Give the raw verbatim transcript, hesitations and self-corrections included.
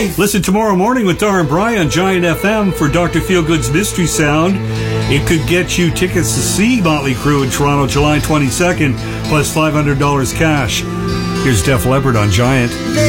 life. Listen tomorrow morning with Dar and Bry on Giant F M for Doctor Feelgood's Mystery Sound. It could get you tickets to see Motley Crue in Toronto July twenty-second, plus five hundred dollars cash. Here's Def Leppard on Giant.